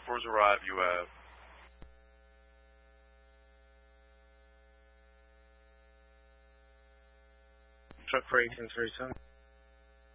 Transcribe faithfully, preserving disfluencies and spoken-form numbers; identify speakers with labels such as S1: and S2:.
S1: four's arrived, you have.
S2: Truck for eighteen thirty-seven.